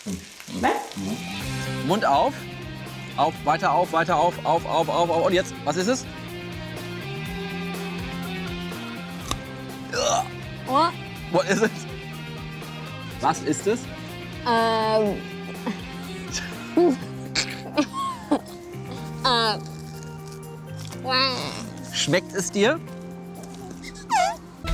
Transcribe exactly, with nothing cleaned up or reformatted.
Mund auf. Auf, weiter auf, weiter auf, auf, auf, auf, auf. Und jetzt, was ist es? Oh, Was ist es? Was ist es? ähm. äh. Schmeckt es dir?